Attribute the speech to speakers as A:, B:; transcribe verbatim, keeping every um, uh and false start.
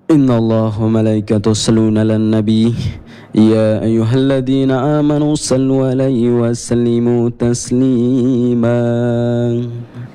A: إن الله وملائكته يصلون على النبي يا أيها الذين آمنوا صلوا عليه وسلموا تسليما.